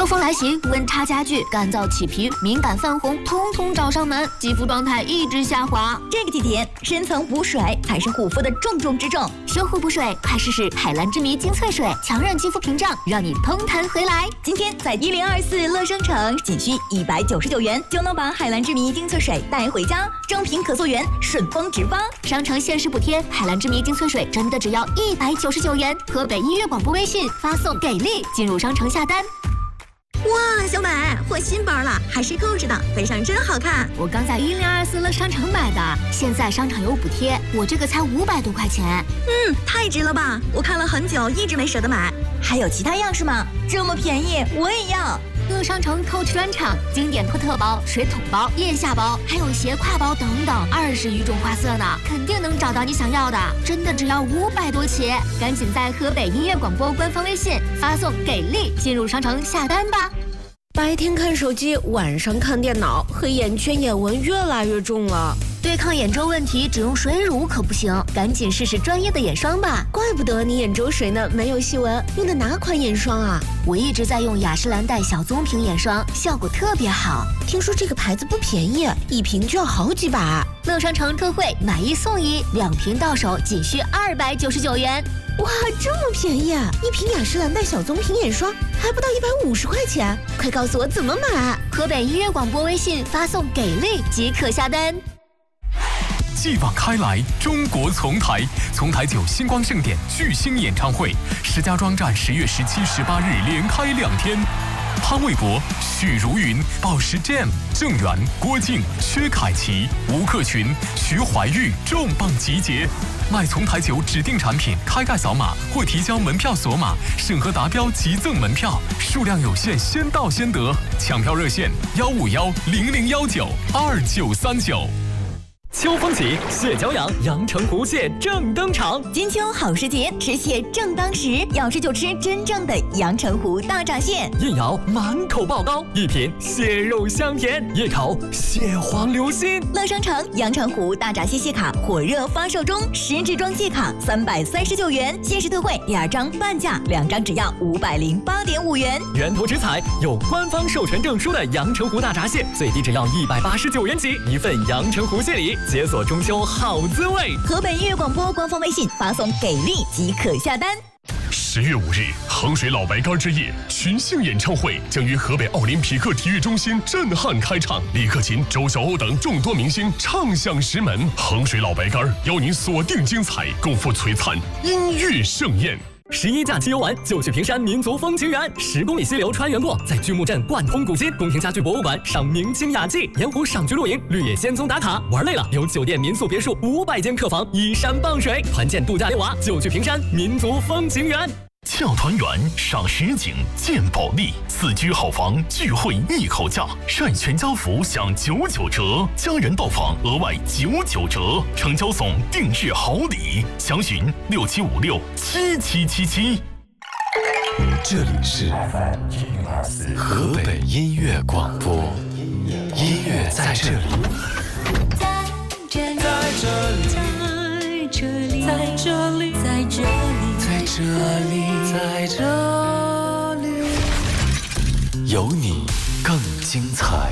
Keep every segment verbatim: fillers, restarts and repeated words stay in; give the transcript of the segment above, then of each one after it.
热风来袭，温差加剧，干燥起皮、敏感泛红，通通找上门，肌肤状态一直下滑。 这个季节，深层补水才是护肤的重中之重。 修护补水，快试试海蓝之谜精粹水，强韧肌肤屏障，让你蓬弹回来。 今天在一零二四乐商城，仅需一百九十九元就能把海蓝之谜精粹水带回家，正品可溯源，顺丰直发。 商城限时补贴，海蓝之谜精粹水真的只要一百九十九元。河北音乐广播微信发送给力进入商城下单。 哇，小美，换新包了，还是扣子的，背上真好看。 我刚在一零二四乐商城买的，现在商场有补贴，我这个才五百多块钱。 嗯，太值了吧！我看了很久，一直没舍得买。还有其他样式吗？这么便宜，我也要。 乐商城 Coach 专场，经典托特包、水桶包、腋下包，还有斜挎包等等，二十余种花色呢，肯定能找到你想要的。真的只要五百多起，赶紧在河北音乐广播官方微信发送给力进入商城下单吧。 白天看手机，晚上看电脑，黑眼圈、眼纹越来越重了。 对抗眼周问题，只用水乳可不行，赶紧试试专业的眼霜吧。 怪不得你眼周水呢没有细纹，用的哪款眼霜啊？ 我一直在用雅诗兰黛小棕瓶眼霜，效果特别好。 听说这个牌子不便宜，一瓶就要好几百。 乐商城特惠，买一送一，两瓶到手仅需二百九十九元。 哇，这么便宜啊！一瓶雅诗兰黛小棕瓶眼霜还不到一百五十块钱，快告诉我怎么买！ 河北音乐广播微信发送给力即可下单。 继往开来，中国丛台，丛台九星光盛典巨星演唱会，石家庄站十月十七、十八日连开两天。潘玮柏、许茹芸、宝石 Jam、郑源、郭靖、薛凯琪、吴克群、徐怀钰重磅集结。买丛台酒指定产品，开盖扫码或提交门票锁码，审核达标即赠门票，数量有限，先到先得。抢票热线：幺五幺零零幺九二九三九。 秋风起，蟹脚痒，阳澄湖蟹正登场。 金秋好时节，吃蟹正当时，要吃就吃真正的阳澄湖大闸蟹。 一咬满口爆膏，一品蟹肉香甜，一口蟹黄流心。 乐商城阳澄湖大闸蟹蟹卡火热发售中，十支装蟹卡三百三十九元，限时特惠，第二张半价，两张只要五百零八点五元。 源头直采，有官方授权证书的阳澄湖大闸蟹，最低只要一百八十九元起，一份阳澄湖蟹礼。解锁中秋好滋味。 河北音乐广播官方微信发送给力即可下单。 十月五日，衡水老白干之夜群星演唱会将于河北奥林匹克体育中心震撼开场，李克勤、周晓鸥等众多明星唱响石门。衡水老白干邀您锁定精彩，共赴璀璨音乐盛宴。 十一假期游玩就去平山民族风情园，十公里溪流穿越过，在巨木镇贯通古今，宫廷家具博物馆赏明清雅集，盐湖赏菊露营，绿野仙踪打卡。玩累了，有酒店、民宿、别墅五百间客房，依山傍水，团建度假溜娃就去平山民族风情园。 俏团圆，赏实景，见保利，四居好房，聚会一口价，晒全家福享九九折，家人到访额外九九折，成交送定制好礼，详询六七五六七七七七。 这里是河北音乐广播，音乐在这里， 在这里，在这里，在这里，在这里， 在这里，在这里，有你更精彩。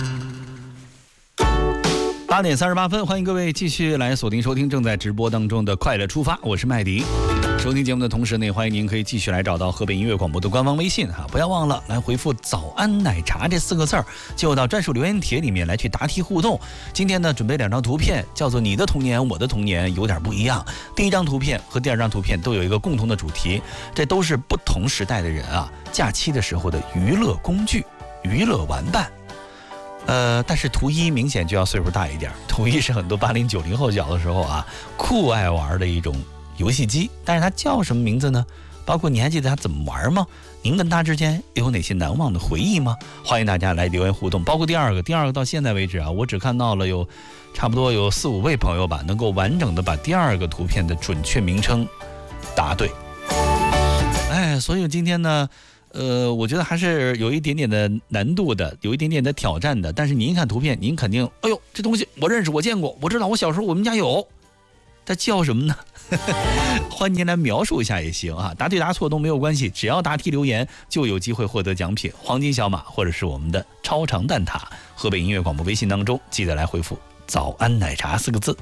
八点三十八分，欢迎各位继续来锁定收听正在直播当中的快乐出发，我是麦迪。收听节目的同时呢，欢迎您可以继续来找到河北音乐广播的官方微信哈，不要忘了来回复早安奶茶这四个字儿，就到专属留言帖里面来去答题互动。今天呢准备两张图片，叫做你的童年我的童年有点不一样。第一张图片和第二张图片都有一个共同的主题，这都是不同时代的人啊假期的时候的娱乐工具、娱乐玩伴。呃，但是图一明显就要岁数大一点，图一是很多八零九零后小的时候啊酷爱玩的一种游戏机，但是它叫什么名字呢？包括你还记得它怎么玩吗？您跟它之间有哪些难忘的回忆吗？欢迎大家来留言互动。包括第二个，第二个到现在为止啊，我只看到了有差不多有四五位朋友吧，能够完整的把第二个图片的准确名称答对。哎，所以今天呢。呃，我觉得还是有一点点的难度的，有一点点的挑战的。但是您一看图片，您肯定，哎呦，这东西我认识，我见过，我知道，我小时候我们家有。它叫什么呢？ 欢迎您来描述一下也行啊，答对答错都没有关系，只要答题留言就有机会获得奖品，黄金小马或者是我们的超长蛋挞。河北音乐广播微信当中记得来回复早安奶茶四个字。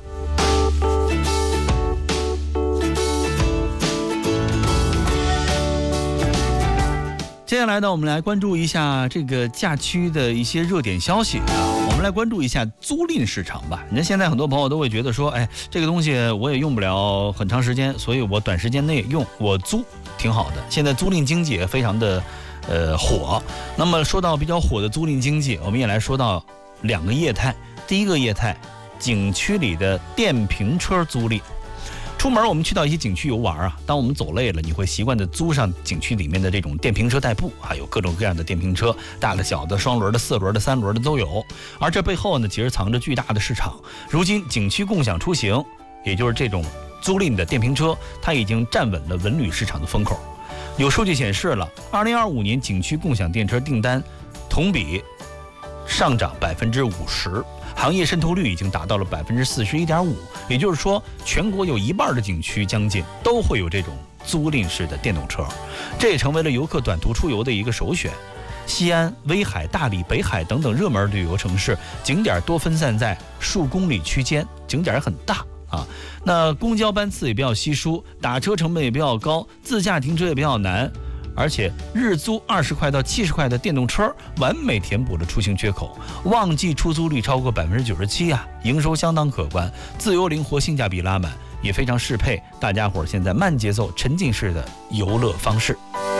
接下来呢，我们来关注一下这个假期的一些热点消息啊。我们来关注一下租赁市场吧。你看现在很多朋友都会觉得说，哎，这个东西我也用不了很长时间，所以我短时间内用，我租挺好的。现在租赁经济也非常的呃火。那么说到比较火的租赁经济，我们也来说到两个业态。第一个业态，景区里的电瓶车租赁。出门我们去到一些景区游玩啊，当我们走累了，你会习惯的租上景区里面的这种电瓶车代步，还有各种各样的电瓶车，大的、小的、双轮的、四轮的、三轮的都有。而这背后呢，其实藏着巨大的市场。如今景区共享出行，也就是这种租赁的电瓶车，它已经站稳了文旅市场的风口。有数据显示了，二零二五年景区共享电车订单同比上涨百分之五十。行业渗透率已经达到了百分之四十一点五，也就是说，全国有一半的景区将近都会有这种租赁式的电动车，这也成为了游客短途出游的一个首选。西安、威海、大理、北海等等热门旅游城市，景点多分散在数公里区间，景点很大啊。那公交班次也比较稀疏，打车成本也比较高，自驾停车也比较难。而且日租二十块到七十块的电动车，完美填补了出行缺口。旺季出租率超过百分之九十七啊，营收相当可观，自由灵活，性价比拉满，也非常适配大家伙现在慢节奏、沉浸式的游乐方式。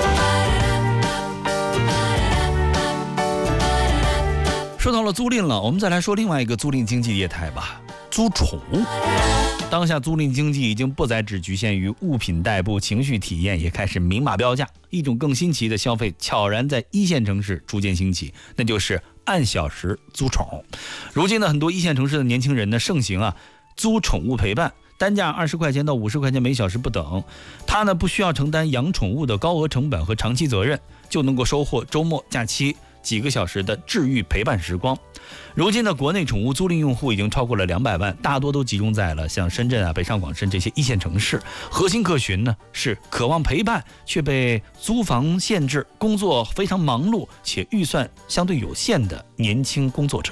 说到了租赁了，我们再来说另外一个租赁经济业态吧，租宠物。当下租赁经济已经不再只局限于物品代步，情绪体验也开始明码标价。一种更新奇的消费悄然在一线城市逐渐兴起，那就是按小时租宠。如今呢，很多一线城市的年轻人呢盛行啊租宠物陪伴，单价二十块钱到五十块钱每小时不等。他呢不需要承担养宠物的高额成本和长期责任，就能够收获周末假期几个小时的治愈陪伴时光。如今的国内宠物租赁用户已经超过了两百万，大多都集中在了像深圳啊、北上广深这些一线城市。核心客群呢是渴望陪伴却被租房限制、工作非常忙碌且预算相对有限的年轻工作者。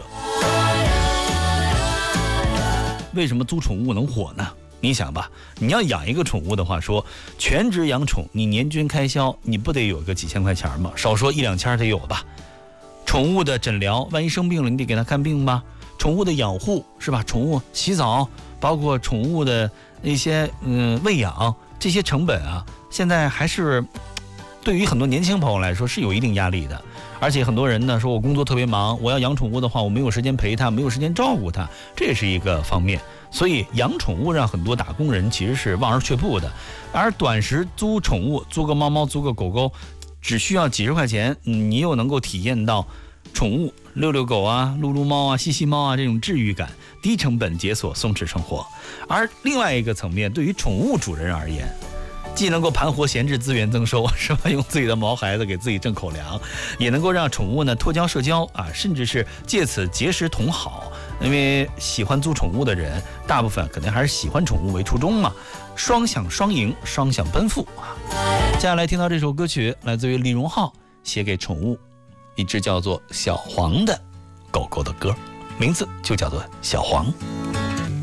为什么租宠物能火呢？你想吧，你要养一个宠物的话，说全职养宠，你年均开销你不得有个几千块钱吗？少说一两千得有吧。宠物的诊疗，万一生病了，你得给它看病吧。宠物的养护是吧？宠物洗澡，包括宠物的一些嗯喂养，这些成本啊，现在还是对于很多年轻朋友来说是有一定压力的。而且很多人呢说，我工作特别忙，我要养宠物的话，我没有时间陪它，没有时间照顾它，这也是一个方面。所以养宠物让很多打工人其实是望而却步的。而短时租宠物，租个猫猫，租个狗狗，只需要几十块钱，你又能够体验到宠物遛遛狗啊、撸撸猫啊、吸吸猫啊这种治愈感，低成本解锁松弛生活。而另外一个层面，对于宠物主人而言，既能够盘活闲置资源增收，是吧？用自己的毛孩子给自己挣口粮，也能够让宠物呢脱交社交啊，甚至是借此结识同好。因为喜欢租宠物的人，大部分肯定还是喜欢宠物为初衷嘛，双享双赢，双享奔赴啊。接下来听到这首歌曲，来自于李荣浩写给宠物一只叫做小黄的狗狗的歌，名字就叫做小黄。